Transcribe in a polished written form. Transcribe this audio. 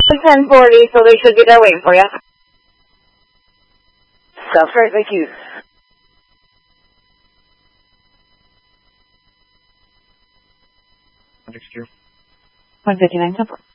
10:40, so they should be there waiting for you. Sounds great, thank you. Next year. 159, 10:40.